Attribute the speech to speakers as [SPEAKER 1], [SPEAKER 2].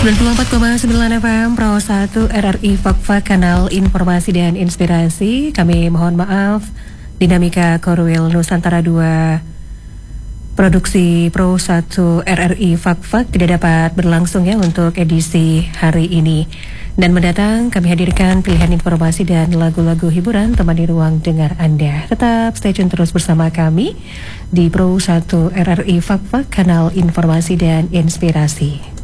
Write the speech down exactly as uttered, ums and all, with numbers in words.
[SPEAKER 1] sembilan puluh empat koma sembilan F M Pro satu R R I Fakfa, kanal informasi dan inspirasi. Kami mohon maaf, Dinamika Korwil Nusantara dua produksi Pro satu R R I Fakfa tidak dapat berlangsung ya untuk edisi hari ini. Dan mendatang kami hadirkan pilihan informasi dan lagu-lagu hiburan temani ruang dengar Anda. Tetap stay tune terus bersama kami di Pro satu R R I Fakfa, kanal informasi dan inspirasi.